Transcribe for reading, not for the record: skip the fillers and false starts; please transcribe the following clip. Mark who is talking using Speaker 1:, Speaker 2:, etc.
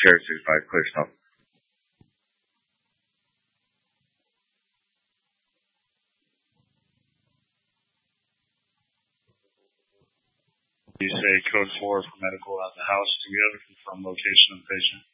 Speaker 1: Share 65, clear stop.
Speaker 2: You say code 4 for medical at the house. Do we ever confirm location of the patient?